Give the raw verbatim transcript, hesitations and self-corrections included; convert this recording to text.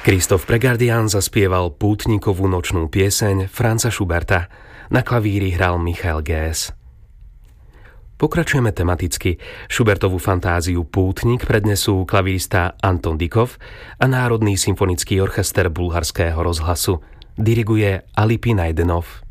Christoph Pregardian zaspieval pútnikovú nočnú pieseň Franza Schuberta. Na klavíri hral Michael Gess. Pokračujeme tematicky. Schubertovú fantáziu Pútnik prednesú klavírista Anton Dykov a Národný symfonický orchester Bulharského rozhlasu. Diriguje Alipy Najdenov.